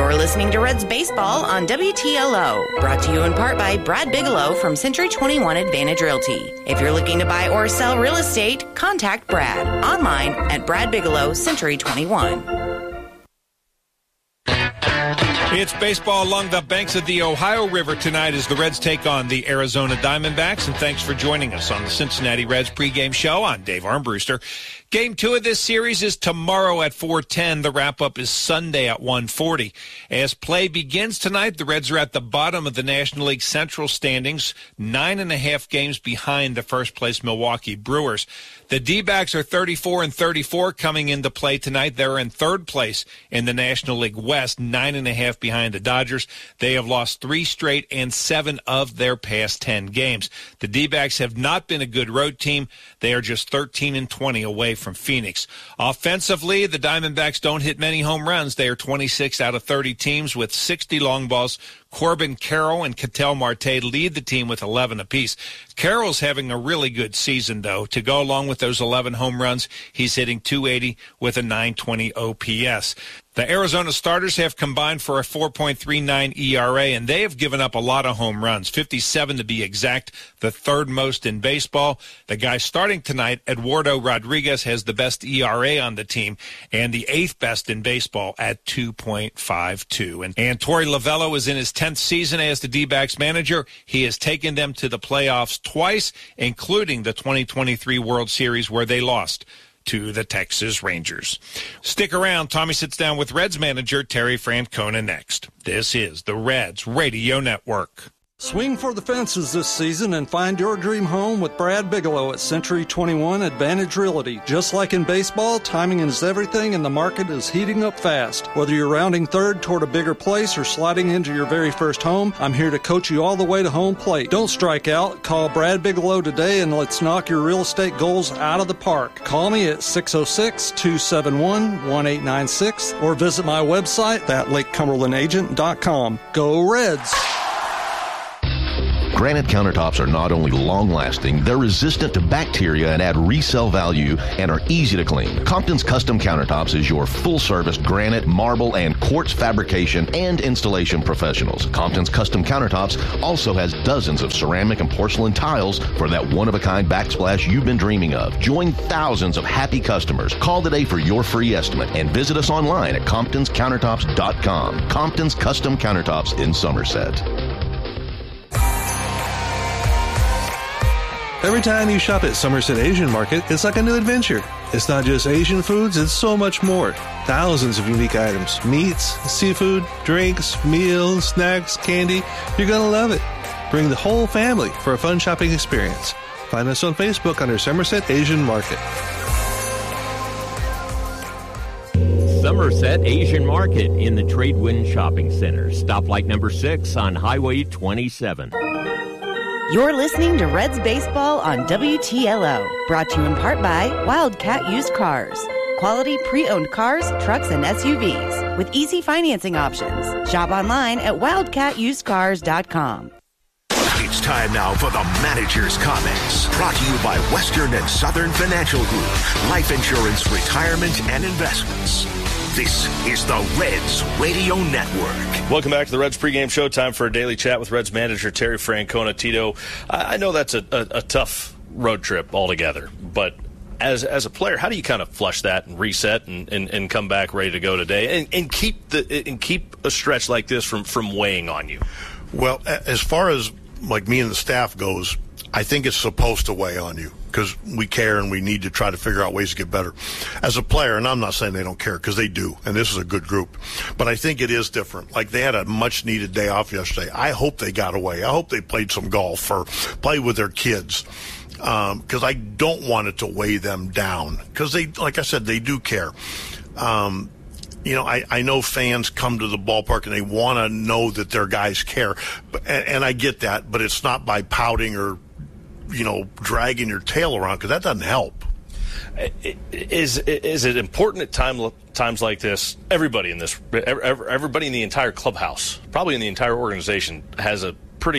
You're listening to Reds Baseball on WTLO, brought to you in part by Brad Bigelow from Century 21 Advantage Realty. If you're looking to buy or sell real estate, contact Brad online at Brad Bigelow Century 21. It's baseball along the banks of the Ohio River tonight as the Reds take on the Arizona Diamondbacks, and thanks for joining us on the Cincinnati Reds pregame show. I'm Dave Armbruster. Game 2 of this series is tomorrow at 4:10. The wrap-up is Sunday at 1:40. As play begins tonight, the Reds are at the bottom of the National League Central standings, 9.5 games behind the first-place Milwaukee Brewers. The D-backs are 34-34 coming into play tonight. They're in third place in the National League West, 9.5 behind the Dodgers. They have lost 3 straight and 7 of their past 10 games. The D-backs have not been a good road team. They are just 13-20 away from Phoenix. Offensively, the Diamondbacks don't hit many home runs. They are 26 out of 30 teams with 60 long balls. Corbin Carroll and Ketel Marte lead the team with 11 apiece. Carroll's having a really good season, though. To go along with those 11 home runs, he's hitting .280 with a .920 OPS. The Arizona starters have combined for a 4.39 ERA, and they have given up a lot of home runs, 57 to be exact, the third most in baseball. The guy starting tonight, Eduardo Rodriguez, has the best ERA on the team and the 8th best in baseball at 2.52. And Torey Lovullo is in his 10th season as the D-backs manager. He has taken them to the playoffs twice, including the 2023 World Series where they lost to the Texas Rangers. Stick around. Tommy sits down with Reds manager Terry Francona next. This is the Reds Radio Network. Swing for the fences this season and find your dream home with Brad Bigelow at Century 21 Advantage Realty. Just like in baseball, timing is everything and the market is heating up fast. Whether you're rounding third toward a bigger place or sliding into your very first home, I'm here to coach you all the way to home plate. Don't strike out. Call Brad Bigelow today and let's knock your real estate goals out of the park. Call me at 606-271-1896 or visit my website at LakeCumberlandAgent.com. Go Reds! Granite countertops are not only long-lasting, they're resistant to bacteria and add resale value and are easy to clean. Compton's Custom Countertops is your full-service granite, marble, and quartz fabrication and installation professionals. Compton's Custom Countertops also has dozens of ceramic and porcelain tiles for that one-of-a-kind backsplash you've been dreaming of. Join thousands of happy customers. Call today for your free estimate and visit us online at ComptonsCountertops.com. Compton's Custom Countertops in Somerset. Every time you shop at Somerset Asian Market, it's like a new adventure. It's not just Asian foods, it's so much more. Thousands of unique items, meats, seafood, drinks, meals, snacks, candy. You're going to love it. Bring the whole family for a fun shopping experience. Find us on Facebook under Somerset Asian Market. Somerset Asian Market in the Tradewind Shopping Center. Stoplight number 6 on Highway 27. You're listening to Reds Baseball on WTLO, brought to you in part by Wildcat Used Cars. Quality pre-owned cars, trucks, and SUVs with easy financing options. Shop online at wildcatusedcars.com. It's time now for the manager's comments. Brought to you by Western and Southern Financial Group. Life insurance, retirement, and investments. This is the Reds Radio Network. Welcome back to the Reds pregame show. Time for a daily chat with Reds manager Terry Francona. Tito, I know that's a tough road trip altogether, but as a player, how do you kind of flush that and reset and come back ready to go today and keep a stretch like this from weighing on you? Well, as far as like me and the staff goes, I think it's supposed to weigh on you because we care and we need to try to figure out ways to get better. As a player, and I'm not saying they don't care because they do, and this is a good group, but I think it is different. Like they had a much-needed day off yesterday. I hope they got away. I hope they played some golf or played with their kids because I don't want it to weigh them down because they, like I said, they do care. You know, I know fans come to the ballpark and they want to know that their guys care, and I get that, but it's not by pouting or, you know, dragging your tail around because that doesn't help. Is it important at times like this? Everybody in the entire clubhouse, probably in the entire organization, has a pretty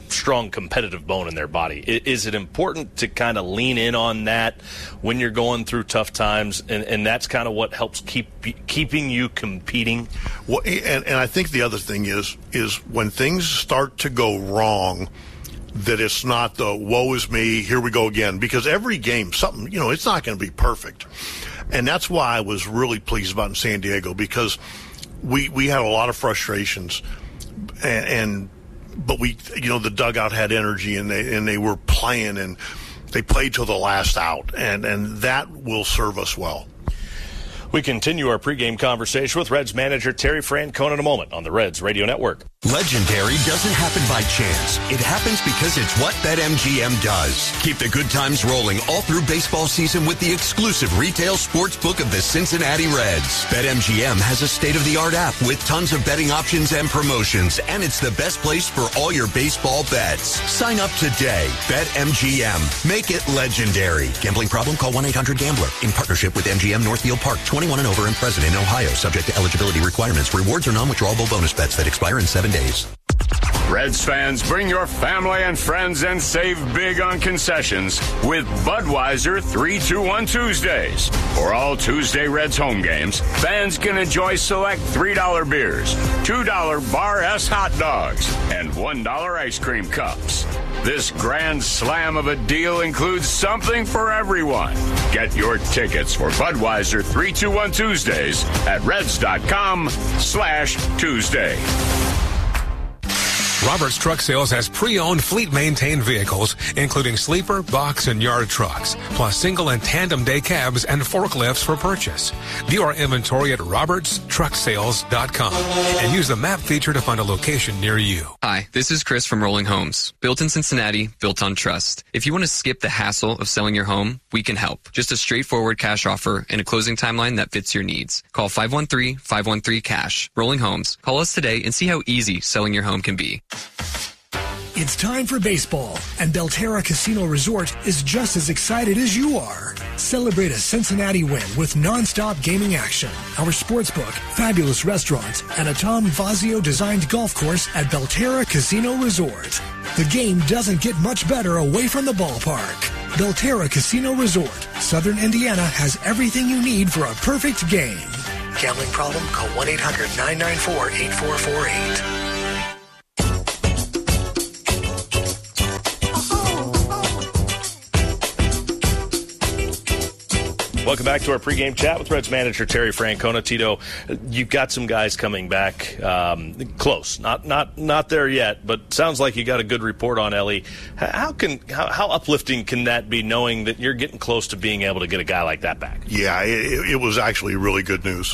strong competitive bone in their body. Is it important to kind of lean in on that when you're going through tough times, and that's kind of what helps keeping you competing? Well, and I think the other thing is when things start to go wrong, that it's not the woe is me, here we go again, because every game, something, it's not going to be perfect. And that's why I was really pleased about in San Diego, because we had a lot of frustrations, but we, the dugout had energy, and they were playing, and they played till the last out, and that will serve us well. We continue our pregame conversation with Reds manager Terry Francona in a moment on the Reds Radio Network. Legendary doesn't happen by chance. It happens because it's what BetMGM does. Keep the good times rolling all through baseball season with the exclusive retail sports book of the Cincinnati Reds. BetMGM has a state-of-the-art app with tons of betting options and promotions, and it's the best place for all your baseball bets. Sign up today. BetMGM. Make it legendary. Gambling problem? Call 1-800-GAMBLER. In partnership with MGM Northfield Park. 21 and over and present in Ohio. Subject to eligibility requirements. Rewards are non-withdrawable bonus bets that expire in 7 days. Reds fans, bring your family and friends and save big on concessions with Budweiser 3-2-1 Tuesdays. For all Tuesday Reds home games, fans can enjoy select $3 beers, $2 Bar S hot dogs, and $1 ice cream cups. This grand slam of a deal includes something for everyone. Get your tickets for Budweiser 3-2-1 Tuesdays at Reds.com/Tuesday. Roberts Truck Sales has pre-owned fleet-maintained vehicles, including sleeper, box, and yard trucks, plus single and tandem day cabs and forklifts for purchase. View our inventory at robertstrucksales.com and use the map feature to find a location near you. Hi, this is Chris from Rolling Homes. Built in Cincinnati, built on trust. If you want to skip the hassle of selling your home, we can help. Just a straightforward cash offer and a closing timeline that fits your needs. Call 513-513-CASH. Rolling Homes. Call us today and see how easy selling your home can be. It's time for baseball, and Belterra Casino Resort is just as excited as you are. Celebrate a Cincinnati win with nonstop gaming action, our sportsbook, fabulous restaurants, and a Tom Fazio-designed golf course at Belterra Casino Resort. The game doesn't get much better away from the ballpark. Belterra Casino Resort, Southern Indiana has everything you need for a perfect game. Gambling problem? Call 1-800-994-8448. Welcome back to our pregame chat with Reds manager Terry Francona. Tito, you've got some guys coming back close, not there yet, but sounds like you got a good report on Ellie. How uplifting can that be, knowing that you're getting close to being able to get a guy like that back? Yeah, it was actually really good news.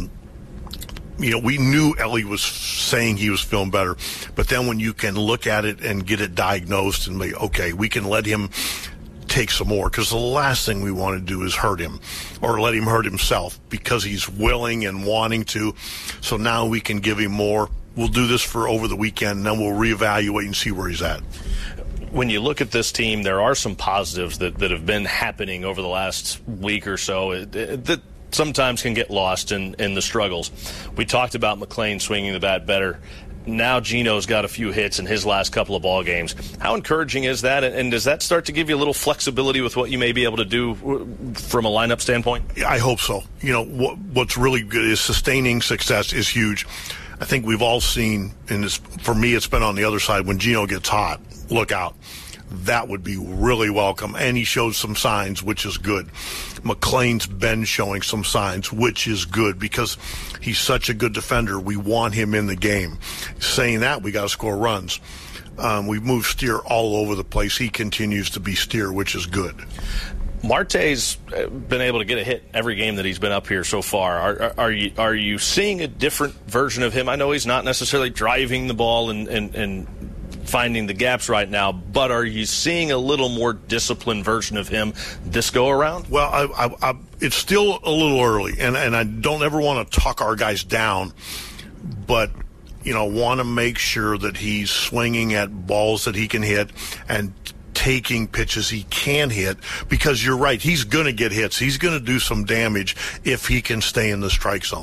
We knew Ellie was saying he was feeling better, but then when you can look at it and get it diagnosed and be, okay, we can let him take some more, because the last thing we want to do is hurt him or let him hurt himself, because he's willing and wanting to. So now we can give him more. We'll do this for over the weekend, and then we'll reevaluate and see where he's at. When you look at this team, there are some positives that have been happening over the last week or so that sometimes can get lost in the struggles. We talked about McLean swinging the bat better. Now Gino's got a few hits in his last couple of ball games. How encouraging is that, and does that start to give you a little flexibility with what you may be able to do from a lineup standpoint? I hope so. What's really good is sustaining success is huge. I think we've all seen, and for me it's been on the other side, when Gino gets hot, look out. That would be really welcome, and he showed some signs, which is good. McLean's been showing some signs, which is good, because he's such a good defender. We want him in the game. Saying that, we got to score runs. We've moved Steer all over the place. He continues to be Steer, which is good. Marte's been able to get a hit every game that he's been up here so far. Are you seeing a different version of him? I know he's not necessarily driving the ball and finding the gaps right now, but are you seeing a little more disciplined version of him this go around? Well, it's still a little early, and I don't ever want to talk our guys down, but want to make sure that he's swinging at balls that he can hit and taking pitches he can hit, because you're right, he's going to get hits. He's going to do some damage if he can stay in the strike zone.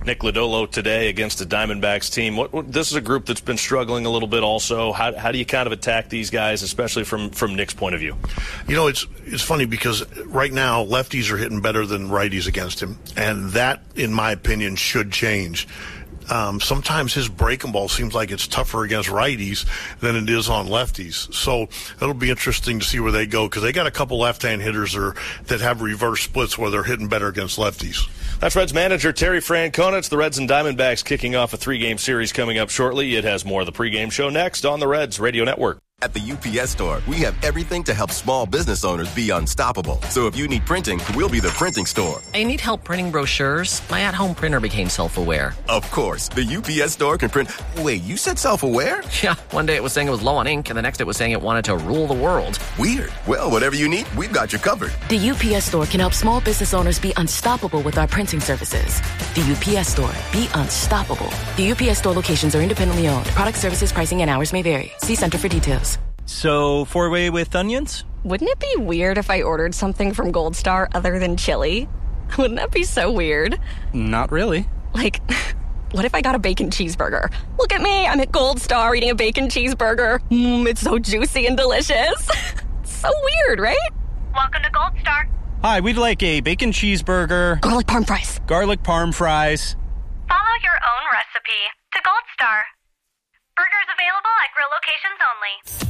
Nick Lodolo today against the Diamondbacks team. This is a group that's been struggling a little bit also. How do you kind of attack these guys, especially from Nick's point of view? You know, it's funny because right now lefties are hitting better than righties against him, and that, in my opinion, should change. Sometimes his breaking ball seems like it's tougher against righties than it is on lefties. So it'll be interesting to see where they go because they got a couple left-hand hitters that have reverse splits where they're hitting better against lefties. That's Reds manager Terry Francona. It's the Reds and Diamondbacks kicking off a 3-game series coming up shortly. It has more of the pregame show next on the Reds Radio Network. At the UPS Store, we have everything to help small business owners be unstoppable. So if you need printing, we'll be the printing store. I need help printing brochures. My at-home printer became self-aware. Of course. The UPS Store can print... Wait, you said self-aware? Yeah, one day it was saying it was low on ink, and the next it was saying it wanted to rule the world. Weird. Well, whatever you need, we've got you covered. The UPS Store can help small business owners be unstoppable with our printing services. The UPS Store. Be unstoppable. The UPS Store locations are independently owned. Product, services, pricing, and hours may vary. See Center for details. So, 4-way with onions? Wouldn't it be weird if I ordered something from Gold Star other than chili? Wouldn't that be so weird? Not really. Like, what if I got a bacon cheeseburger? Look at me, I'm at Gold Star eating a bacon cheeseburger. It's so juicy and delicious. So weird, right? Welcome to Gold Star. Hi, we'd like a bacon cheeseburger. Garlic parm fries. Garlic parm fries. Follow your own recipe to Gold Star. Burgers available at grill locations only.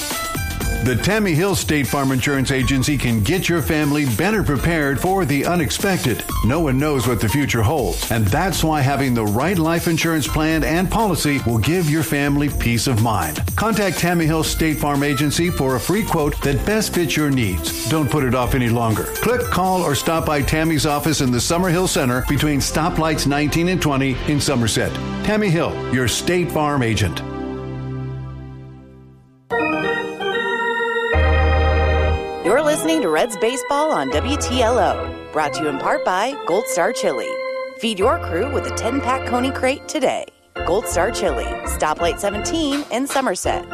The Tammy Hill State Farm Insurance Agency can get your family better prepared for the unexpected. No one knows what the future holds, and that's why having the right life insurance plan and policy will give your family peace of mind. Contact Tammy Hill State Farm Agency for a free quote that best fits your needs. Don't put it off any longer. Click, call, or stop by Tammy's office in the Summerhill Center between stoplights 19 and 20 in Somerset. Tammy Hill, your State Farm agent. You're listening to Reds Baseball on WTLO, brought to you in part by Gold Star Chili. Feed your crew with a 10-pack Coney Crate today. Gold Star Chili, Stoplight 17 in Somerset.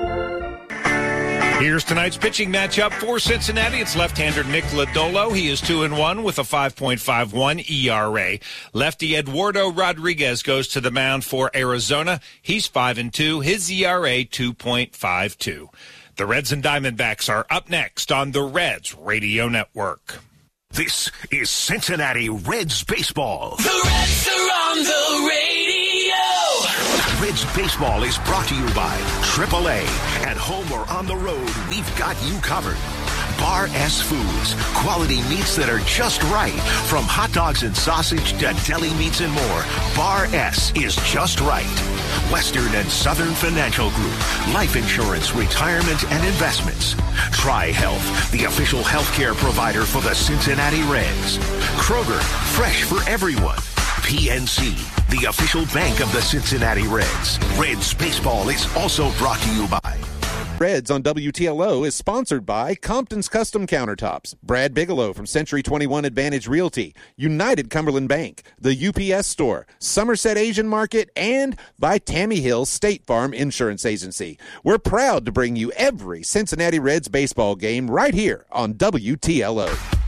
Here's tonight's pitching matchup for Cincinnati. It's left-hander Nick Lodolo. He is 2-1 with a 5.51 ERA. Lefty Eduardo Rodriguez goes to the mound for Arizona. He's 5-2. His ERA 2.52. The Reds and Diamondbacks are up next on the Reds Radio Network. This is Cincinnati Reds baseball. The Reds are on the radio. Reds baseball is brought to you by AAA. At home or on the road, we've got you covered. Bar S Foods, quality meats that are just right. From hot dogs and sausage to deli meats and more, Bar S is just right. Western and Southern Financial Group, life insurance, retirement, and investments. Tri-Health, the official healthcare provider for the Cincinnati Reds. Kroger, fresh for everyone. PNC, the official bank of the Cincinnati Reds. Reds baseball is also brought to you by Reds on WTLO is sponsored by Compton's Custom Countertops, Brad Bigelow from Century 21 Advantage Realty, United Cumberland Bank, the UPS Store, Somerset Asian Market, and by Tammy Hill State Farm Insurance Agency. We're proud to bring you every Cincinnati Reds baseball game right here on WTLO.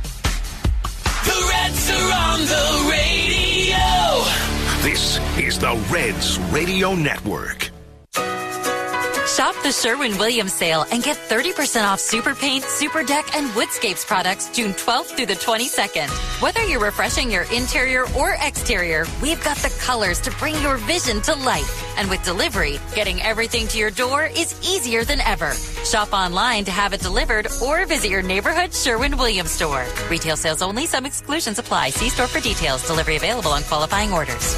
The Reds are on the radio. This is the Reds Radio Network. Shop the Sherwin-Williams sale and get 30% off Super Paint, Super Deck, and Woodscapes products June 12th through the 22nd. Whether you're refreshing your interior or exterior, we've got the colors to bring your vision to life. And with delivery, getting everything to your door is easier than ever. Shop online to have it delivered or visit your neighborhood Sherwin-Williams store. Retail sales only. Some exclusions apply. See store for details. Delivery available on qualifying orders.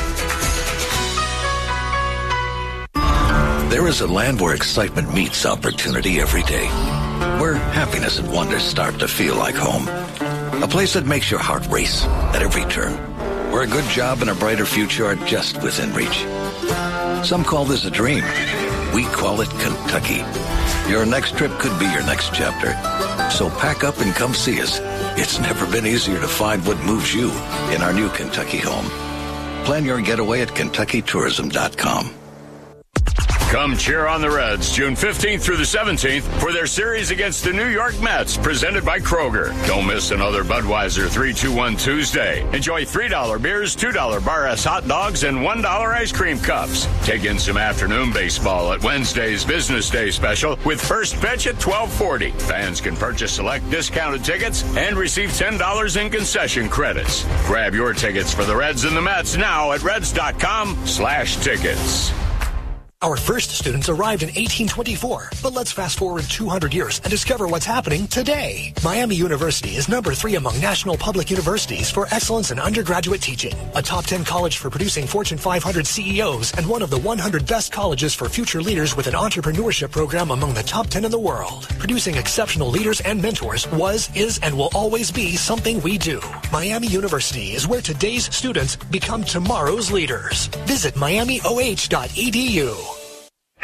There is a land where excitement meets opportunity every day, where happiness and wonder start to feel like home. A place that makes your heart race at every turn, where a good job and a brighter future are just within reach. Some call this a dream. We call it Kentucky. Your next trip could be your next chapter. So pack up and come see us. It's never been easier to find what moves you in our new Kentucky home. Plan your getaway at KentuckyTourism.com. Come cheer on the Reds June 15th through the 17th for their series against the New York Mets, presented by Kroger. Don't miss another Budweiser 3-2-1 Tuesday. Enjoy $3 beers, $2 Bar S hot dogs, and $1 ice cream cups. Take in some afternoon baseball at Wednesday's Business Day special with first pitch at 12:40. Fans can purchase select discounted tickets and receive $10 in concession credits. Grab your tickets for the Reds and the Mets now at reds.com/tickets. Our first students arrived in 1824, but let's fast forward 200 years and discover what's happening today. Miami University is number 3 among national public universities for excellence in undergraduate teaching, a top 10 college for producing Fortune 500 CEOs, and one of the 100 best colleges for future leaders with an entrepreneurship program among the top 10 in the world. Producing exceptional leaders and mentors was, is, and will always be something we do. Miami University is where today's students become tomorrow's leaders. Visit miamioh.edu.